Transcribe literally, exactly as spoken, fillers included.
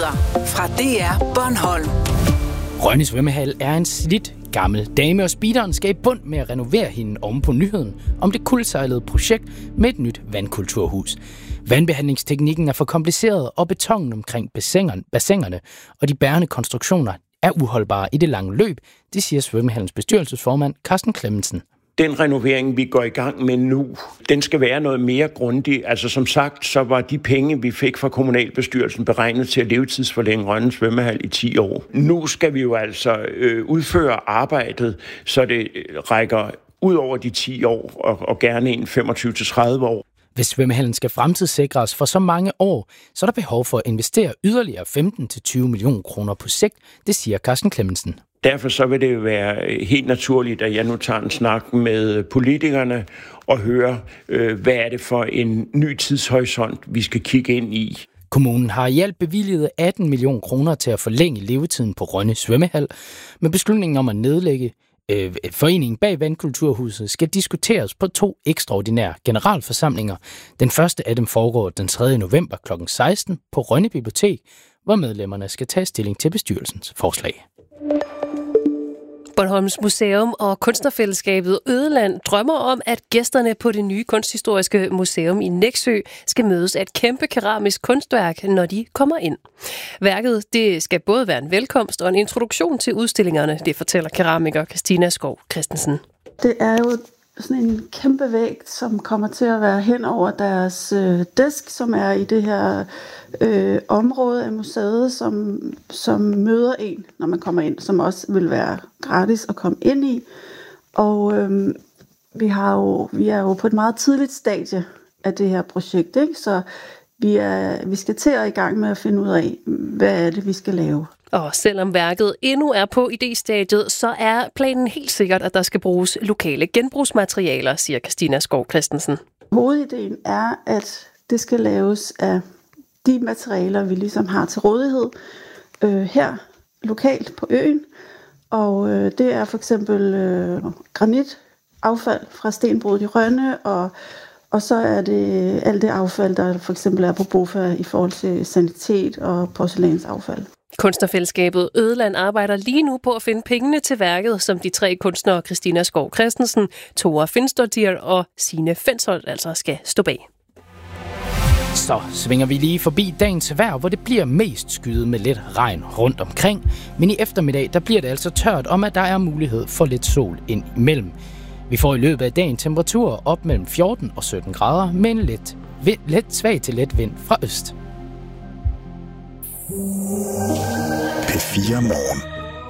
Nyheder fra D R Bornholm. Rønne Svømmehal er en slidt gammel dame, og speederen skal i bund med at renovere hende oven på nyheden om det kuldsejlede projekt med et nyt vandkulturhus. Vandbehandlingsteknikken er for kompliceret, og betongen omkring bassinerne og de bærende konstruktioner er uholdbare i det lange løb, det siger svømmehallens bestyrelsesformand Carsten Clemmensen. Den renovering, vi går i gang med nu, den skal være noget mere grundig. Altså som sagt, så var de penge, vi fik fra kommunalbestyrelsen beregnet til at levetidsforlænge Rønne Svømmehal i ti år. Nu skal vi jo altså øh, udføre arbejdet, så det rækker ud over de ti år, og, og gerne en femogtyve til tredive år. Hvis svømmehallen skal fremtidssikres for så mange år, så er der behov for at investere yderligere femten til tyve millioner kroner på sigt, det siger Carsten Clemmensen. Derfor så vil det være helt naturligt, at jeg nu tager en snak med politikerne og hører, øh, hvad er det for en ny tidshorisont, vi skal kigge ind i. Kommunen har i alt bevilget atten millioner kroner til at forlænge levetiden på Rønne Svømmehal, men beslutningen om at nedlægge øh, foreningen bag Vandkulturhuset skal diskuteres på to ekstraordinære generalforsamlinger. Den første af dem foregår den tredje november klokken seksten på Rønne Bibliotek, hvor medlemmerne skal tage stilling til bestyrelsens forslag. Bornholms Museum og Kunstnerfællesskabet Ødeland drømmer om, at gæsterne på det nye kunsthistoriske museum i Nexø skal mødes af et kæmpe keramisk kunstværk, når de kommer ind. Værket det skal både være en velkomst og en introduktion til udstillingerne, det fortæller keramiker Christina Skov Christensen. Det er jo sådan en kæmpe væg, som kommer til at være hen over deres øh, disk, som er i det her øh, område af museet, som, som møder en, når man kommer ind, som også vil være gratis at komme ind i. Og øh, vi, har jo, vi er jo på et meget tidligt stadie af det her projekt, ikke? Så vi, er, vi skal til at i gang med at finde ud af, hvad er det, vi skal lave. Og selvom værket endnu er på idéstadiet, så er planen helt sikkert, at der skal bruges lokale genbrugsmaterialer, siger Christina Skov Christensen. Hovedideen er, at det skal laves af de materialer, vi ligesom har til rådighed øh, her lokalt på øen. Og øh, det er for eksempel øh, granitaffald fra stenbruddet i Rønne, og, og så er det alt det affald, der for eksempel er på BOFA i forhold til sanitet og porcelænsaffald. Kunstnerfællesskabet Ødeland arbejder lige nu på at finde pengene til værket, som de tre kunstnere Christina Skov Christensen, Tore Finstadtir og Signe Fensholt altså skal stå bag. Så svinger vi lige forbi dagens vejr, hvor det bliver mest skyet med lidt regn rundt omkring. Men i eftermiddag, der bliver det altså tørt, om at der er mulighed for lidt sol ind imellem. Vi får i løbet af dagen temperaturer op mellem fjorten og sytten grader, med en let, vind, let svag til let vind fra øst. P fire Morgen.